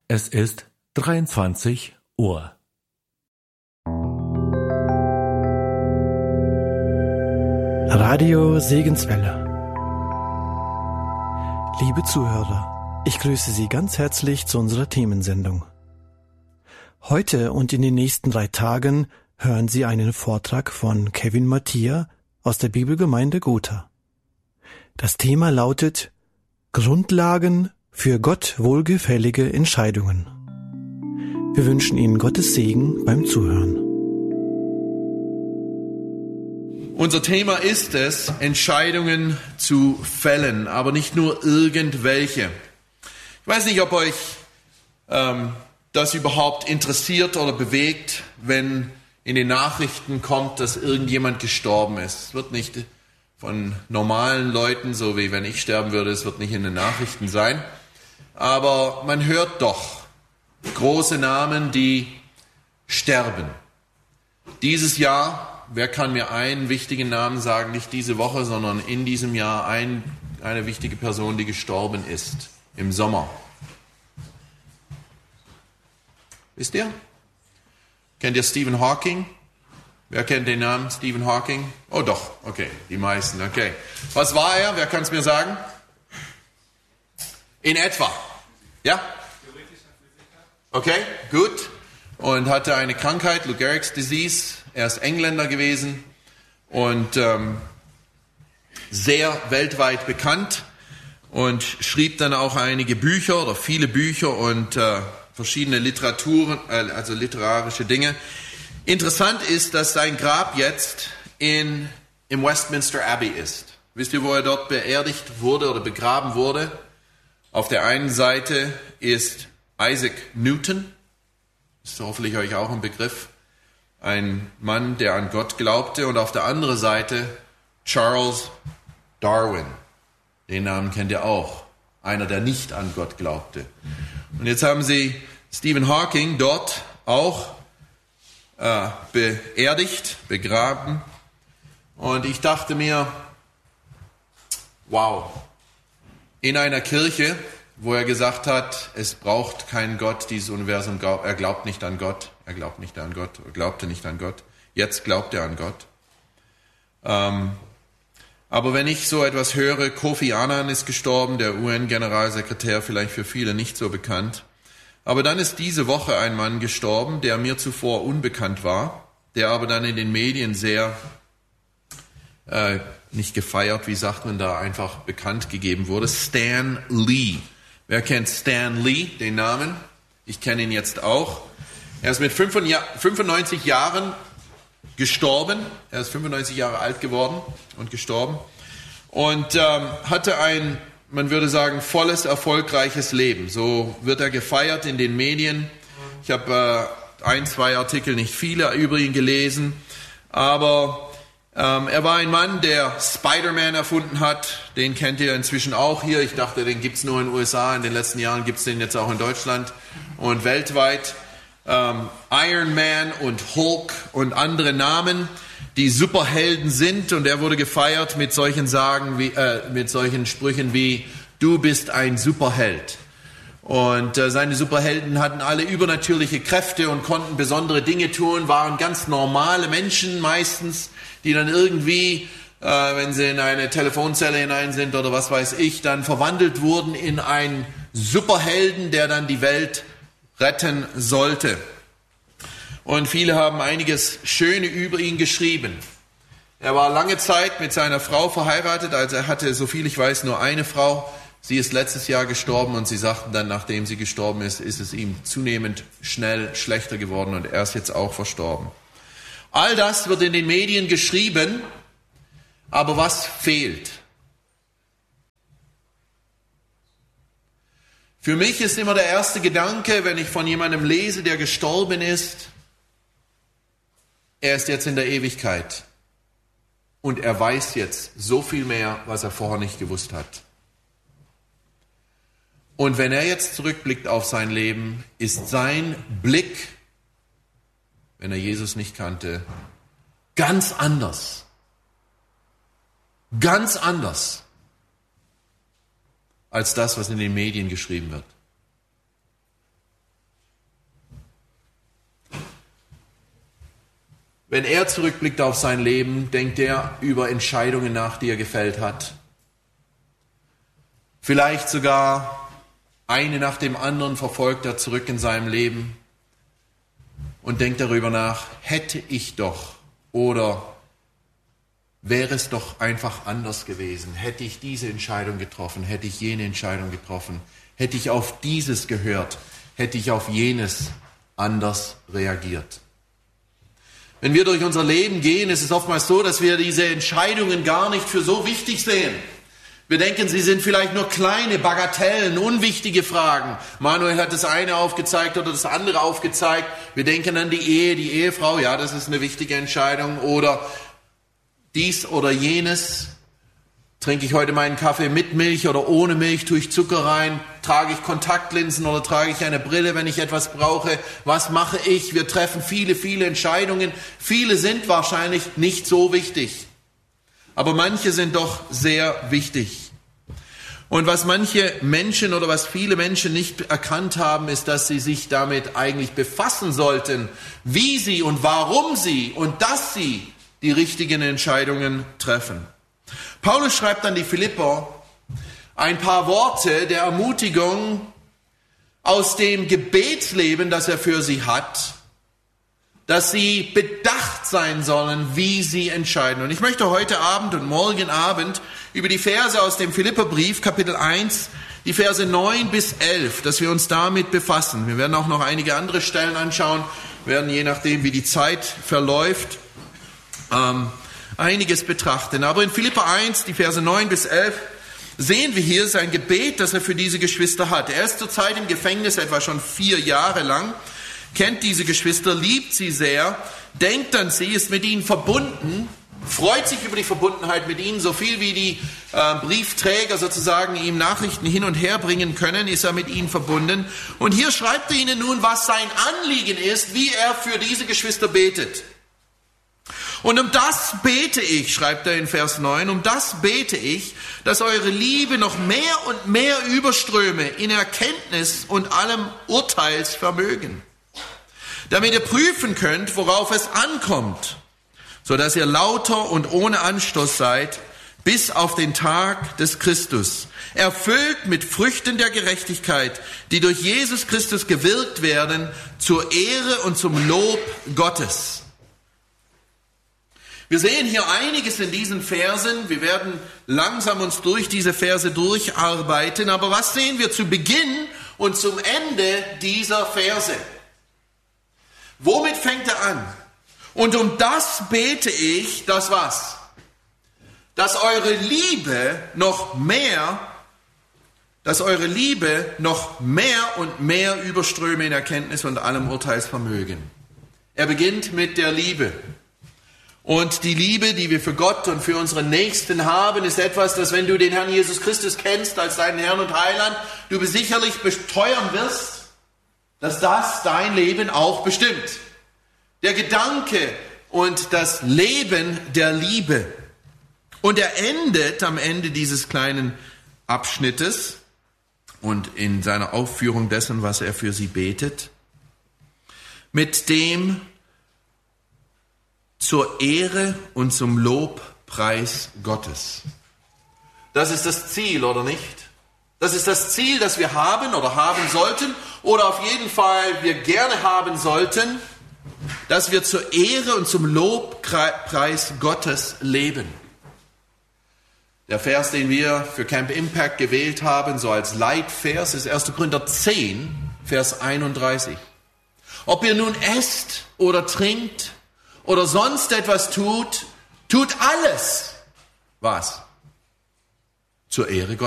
Es ist 23 Uhr. Radio Segenswelle. Liebe Zuhörer, ich grüße Sie ganz herzlich zu unserer Themensendung. Heute und in den nächsten 3 Tagen hören Sie einen Vortrag von Kevin Mattia aus der Bibelgemeinde Gotha. Das Thema lautet Grundlagen für Gott wohlgefällige Entscheidungen. Wir wünschen Ihnen Gottes Segen beim Zuhören. Unser Thema ist es, Entscheidungen zu fällen, aber nicht nur irgendwelche. Ich weiß nicht, ob euch das überhaupt interessiert oder bewegt, wenn in den Nachrichten kommt, dass irgendjemand gestorben ist. Es wird nicht von normalen Leuten, so wie wenn ich sterben würde, es wird nicht in den Nachrichten sein. Aber man hört doch große Namen, die sterben. Dieses Jahr, wer kann mir einen wichtigen Namen sagen, nicht diese Woche, sondern in diesem Jahr eine wichtige Person, die gestorben ist im Sommer? Wisst ihr? Kennt ihr Stephen Hawking? Wer kennt den Namen Stephen Hawking? Oh doch, okay, die meisten, okay. Was war er? Wer kann es mir sagen? In etwa. Ja? Okay, gut. Und hatte eine Krankheit, Lou Gehrig's Disease. Er ist Engländer gewesen und sehr weltweit bekannt und schrieb dann auch einige Bücher oder viele Bücher und verschiedene Literaturen, also literarische Dinge. Interessant ist, dass sein Grab jetzt im Westminster Abbey ist. Wisst ihr, wo er dort beerdigt wurde oder begraben wurde? Auf der einen Seite ist Isaac Newton, ist hoffentlich euch auch ein Begriff, ein Mann, der an Gott glaubte, und auf der anderen Seite Charles Darwin. Den Namen kennt ihr auch, einer, der nicht an Gott glaubte. Und jetzt haben sie Stephen Hawking dort auch beerdigt, begraben. Und ich dachte mir, wow, in einer Kirche, wo er gesagt hat, es braucht keinen Gott, dieses Universum, er glaubt nicht an Gott, er glaubte nicht an Gott, jetzt glaubt er an Gott. Aber wenn ich so etwas höre, Kofi Annan ist gestorben, der UN-Generalsekretär, vielleicht für viele nicht so bekannt. Aber dann ist diese Woche ein Mann gestorben, der mir zuvor unbekannt war, der aber dann in den Medien sehr, nicht gefeiert, wie sagt man da, einfach bekannt gegeben wurde. Stan Lee. Wer kennt Stan Lee, den Namen? Ich kenne ihn jetzt auch. Er ist mit 95 Jahren gestorben. Er ist 95 Jahre alt geworden und gestorben. Und hatte ein, man würde sagen, volles, erfolgreiches Leben. So wird er gefeiert in den Medien. Ich habe 1, 2 Artikel, nicht viele, über ihn gelesen. Aber er war ein Mann, der Spider-Man erfunden hat. Den kennt ihr inzwischen auch hier. Ich dachte, den gibt's nur in den USA. In den letzten Jahren gibt's den jetzt auch in Deutschland und weltweit. Iron Man und Hulk und andere Namen, die Superhelden sind. Und er wurde gefeiert mit solchen mit solchen Sprüchen wie: Du bist ein Superheld. Und seine Superhelden hatten alle übernatürliche Kräfte und konnten besondere Dinge tun, waren ganz normale Menschen meistens, die dann irgendwie, wenn sie in eine Telefonzelle hinein sind oder was weiß ich, dann verwandelt wurden in einen Superhelden, der dann die Welt retten sollte. Und viele haben einiges Schöne über ihn geschrieben. Er war lange Zeit mit seiner Frau verheiratet, also er hatte, soviel ich weiß, nur eine Frau. Sie ist letztes Jahr gestorben und sie sagten dann, nachdem sie gestorben ist, ist es ihm zunehmend schnell schlechter geworden und er ist jetzt auch verstorben. All das wird in den Medien geschrieben, aber was fehlt? Für mich ist immer der erste Gedanke, wenn ich von jemandem lese, der gestorben ist, er ist jetzt in der Ewigkeit und er weiß jetzt so viel mehr, was er vorher nicht gewusst hat. Und wenn er jetzt zurückblickt auf sein Leben, ist sein Blick, wenn er Jesus nicht kannte, ganz anders. Ganz anders als das, was in den Medien geschrieben wird. Wenn er zurückblickt auf sein Leben, denkt er über Entscheidungen nach, die er gefällt hat. Vielleicht sogar eine nach dem anderen verfolgt er zurück in seinem Leben und denkt darüber nach, hätte ich doch oder wäre es doch einfach anders gewesen, hätte ich diese Entscheidung getroffen, hätte ich jene Entscheidung getroffen, hätte ich auf dieses gehört, hätte ich auf jenes anders reagiert. Wenn wir durch unser Leben gehen, ist es oftmals so, dass wir diese Entscheidungen gar nicht für so wichtig sehen. Wir denken, sie sind vielleicht nur kleine Bagatellen, unwichtige Fragen. Manuel hat das eine aufgezeigt oder das andere aufgezeigt. Wir denken an die Ehe, die Ehefrau, ja, das ist eine wichtige Entscheidung. Oder dies oder jenes. Trinke ich heute meinen Kaffee mit Milch oder ohne Milch? Tue ich Zucker rein? Trage ich Kontaktlinsen oder trage ich eine Brille, wenn ich etwas brauche? Was mache ich? Wir treffen viele Entscheidungen. Viele sind wahrscheinlich nicht so wichtig. Aber manche sind doch sehr wichtig. Und was manche Menschen oder was viele Menschen nicht erkannt haben, ist, dass sie sich damit eigentlich befassen sollten, wie sie und warum sie und dass sie die richtigen Entscheidungen treffen. Paulus schreibt an die Philipper ein paar Worte der Ermutigung aus dem Gebetsleben, das er für sie hat, dass sie bedacht sein sollen, wie sie entscheiden. Und ich möchte heute Abend und morgen Abend über die Verse aus dem Philipperbrief, Kapitel 1, die Verse 9 bis 11, dass wir uns damit befassen. Wir werden auch noch einige andere Stellen anschauen, werden je nachdem, wie die Zeit verläuft, einiges betrachten. Aber in Philipper 1, die Verse 9 bis 11, sehen wir hier sein Gebet, das er für diese Geschwister hat. Er ist zurzeit im Gefängnis, etwa schon 4 Jahre lang, kennt diese Geschwister, liebt sie sehr, denkt an sie, ist mit ihnen verbunden, freut sich über die Verbundenheit mit ihnen, so viel wie die Briefträger sozusagen ihm Nachrichten hin und her bringen können, ist er mit ihnen verbunden. Und hier schreibt er ihnen nun, was sein Anliegen ist, wie er für diese Geschwister betet. Und um das bete ich, schreibt er in Vers 9, um das bete ich, dass eure Liebe noch mehr und mehr überströme in Erkenntnis und allem Urteilsvermögen, damit ihr prüfen könnt, worauf es ankommt, so dass ihr lauter und ohne Anstoß seid, bis auf den Tag des Christus, erfüllt mit Früchten der Gerechtigkeit, die durch Jesus Christus gewirkt werden, zur Ehre und zum Lob Gottes. Wir sehen hier einiges in diesen Versen. Wir werden langsam uns durch diese Verse durcharbeiten. Aber was sehen wir zu Beginn und zum Ende dieser Verse? Womit fängt er an? Und um das bete ich, dass was? Dass eure Liebe noch mehr und mehr überströme in Erkenntnis und allem Urteilsvermögen. Er beginnt mit der Liebe. Und die Liebe, die wir für Gott und für unseren Nächsten haben, ist etwas, das, wenn du den Herrn Jesus Christus kennst als deinen Herrn und Heiland, du sicherlich besteuern wirst, dass das dein Leben auch bestimmt. Der Gedanke und das Leben der Liebe. Und er endet am Ende dieses kleinen Abschnittes und in seiner Aufführung dessen, was er für sie betet, mit dem zur Ehre und zum Lobpreis Gottes. Das ist das Ziel, oder nicht? Das ist das Ziel, das wir haben oder haben sollten oder auf jeden Fall wir gerne haben sollten, dass wir zur Ehre und zum Lobpreis Gottes leben. Der Vers, den wir für Camp Impact gewählt haben, so als Leitvers, ist 1. Korinther 10, Vers 31. Ob ihr nun esst oder trinkt oder sonst etwas tut alles. Was? Zur Ehre Gottes.